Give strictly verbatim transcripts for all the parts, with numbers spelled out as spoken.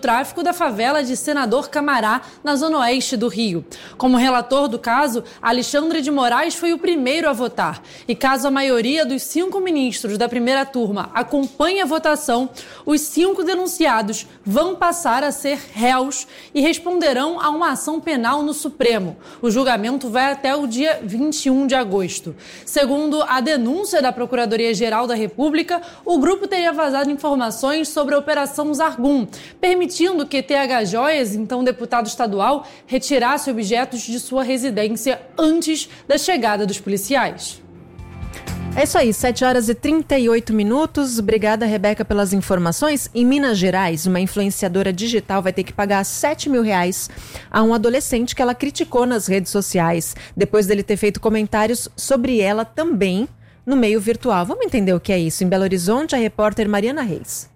tráfico da favela de Senador Camará, na zona oeste do Rio. Como relator do caso, Alexandre de Moraes foi o primeiro a votar. E caso a maioria dos cinco ministros da primeira turma acompanhe a votação, os cinco denunciados vão passar a ser réus e responderão a uma ação penal no Supremo. O julgamento vai até o dia vinte e um de agosto. Segundo a denúncia da Procuradoria-Geral da República, o grupo teria vazado informações sobre a Operação Zargum, permitindo que T H Joias, então deputado estadual, retirasse objetos de sua residência antes da chegada dos policiais. É isso aí, sete horas e trinta e oito minutos. Obrigada, Rebeca, pelas informações. Em Minas Gerais, uma influenciadora digital vai ter que pagar sete mil reais a um adolescente que ela criticou nas redes sociais, depois dele ter feito comentários sobre ela também no meio virtual. Vamos entender o que é isso. Em Belo Horizonte, a repórter Mariana Reis.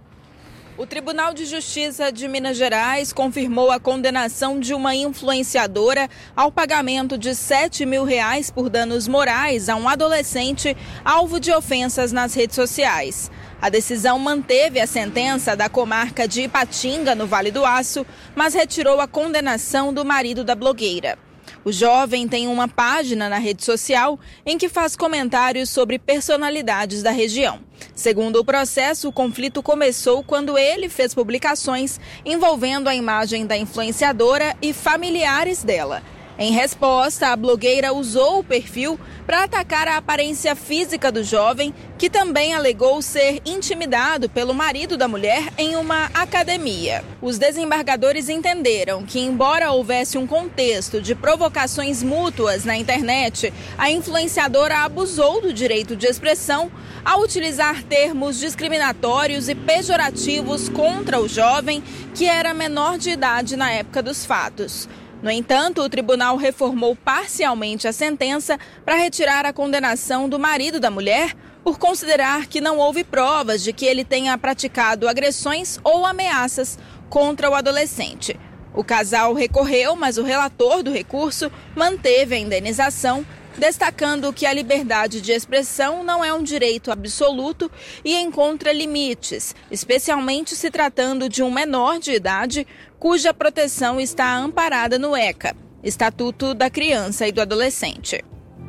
O Tribunal de Justiça de Minas Gerais confirmou a condenação de uma influenciadora ao pagamento de sete mil reais por danos morais a um adolescente alvo de ofensas nas redes sociais. A decisão manteve a sentença da comarca de Ipatinga, no Vale do Aço, mas retirou a condenação do marido da blogueira. O jovem tem uma página na rede social em que faz comentários sobre personalidades da região. Segundo o processo, o conflito começou quando ele fez publicações envolvendo a imagem da influenciadora e familiares dela. Em resposta, a blogueira usou o perfil para atacar a aparência física do jovem, que também alegou ser intimidado pelo marido da mulher em uma academia. Os desembargadores entenderam que, embora houvesse um contexto de provocações mútuas na internet, a influenciadora abusou do direito de expressão ao utilizar termos discriminatórios e pejorativos contra o jovem, que era menor de idade na época dos fatos. No entanto, o tribunal reformou parcialmente a sentença para retirar a condenação do marido da mulher por considerar que não houve provas de que ele tenha praticado agressões ou ameaças contra o adolescente. O casal recorreu, mas o relator do recurso manteve a indenização, destacando que a liberdade de expressão não é um direito absoluto e encontra limites, especialmente se tratando de um menor de idade, cuja proteção está amparada no ECA, Estatuto da Criança e do Adolescente.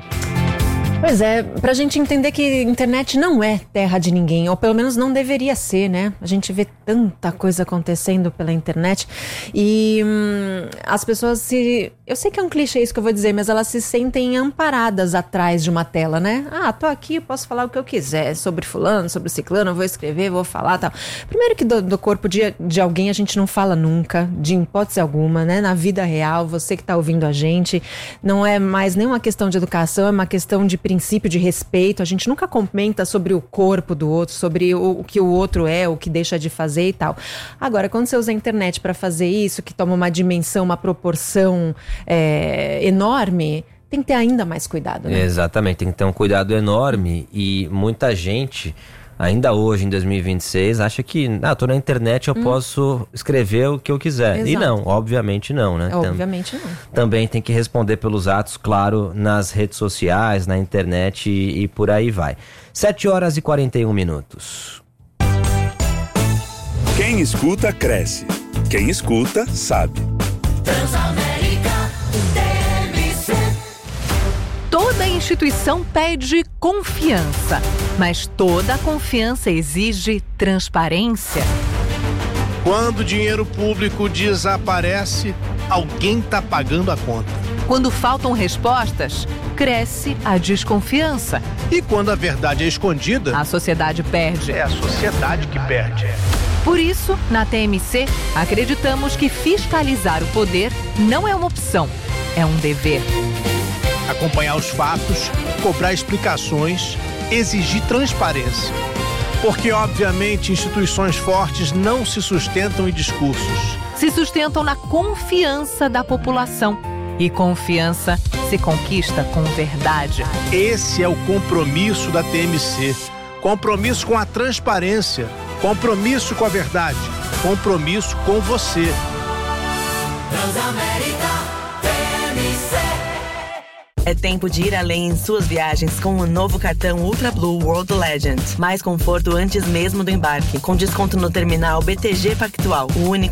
Pois é, pra gente entender que a internet não é terra de ninguém, ou pelo menos não deveria ser, né? A gente vê tanta coisa acontecendo pela internet e hum, as pessoas se... Eu sei que é um clichê isso que eu vou dizer, mas elas se sentem amparadas atrás de uma tela, né? Ah, tô aqui, eu posso falar o que eu quiser sobre fulano, sobre ciclano, eu vou escrever, vou falar, tal. Primeiro que do, do corpo de, de alguém a gente não fala nunca, de hipótese alguma, né? Na vida real, você que tá ouvindo a gente, não é mais nem uma questão de educação, é uma questão de princípio de respeito. A gente nunca comenta sobre o corpo do outro, sobre o, o que o outro é, o que deixa de fazer e tal. Agora, quando você usa a internet para fazer isso, que toma uma dimensão, uma proporção é, enorme, tem que ter ainda mais cuidado, né? Exatamente, tem que ter um cuidado enorme e muita gente, ainda hoje, em dois mil e vinte e seis, acha que, ah, tô na internet, eu hum. posso escrever o que eu quiser. Exato. E não, obviamente não, né? Obviamente não. Também tem que responder pelos atos, claro, nas redes sociais, na internet e, e por aí vai. sete horas e quarenta e um minutos. Quem escuta, cresce. Quem escuta, sabe. Transamérica T M C. Toda instituição pede confiança, mas toda confiança exige transparência. Quando o dinheiro público desaparece, alguém está pagando a conta. Quando faltam respostas, cresce a desconfiança. E quando a verdade é escondida, a sociedade perde. É a sociedade que perde. Por isso, na T M C, acreditamos que fiscalizar o poder não é uma opção, é um dever. Acompanhar os fatos, cobrar explicações, exigir transparência. Porque, obviamente, instituições fortes não se sustentam em discursos. Se sustentam na confiança da população. E confiança se conquista com verdade. Esse é o compromisso da T M C. Compromisso com a transparência. Compromisso com a verdade. Compromisso com você. Transamérica T M C. É tempo de ir além em suas viagens com o novo cartão Ultra Blue World Legend. Mais conforto antes mesmo do embarque. Com desconto no terminal B T G Pactual. O único